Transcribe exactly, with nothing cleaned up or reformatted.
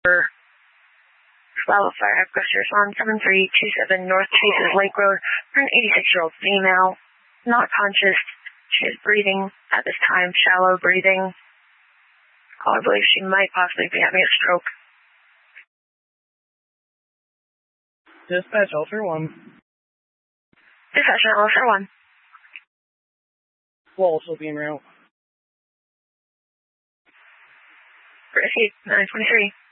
Wildfire Africa Swan seven three two seven North Chases Lake Road for an eighty-six-year-old female, not conscious. She is breathing at this time, shallow breathing. Oh, I believe she might possibly be having a stroke. Dispatch Ultra one. Dispatch Ultra one. Will also be en route. Receipt nine twenty-three.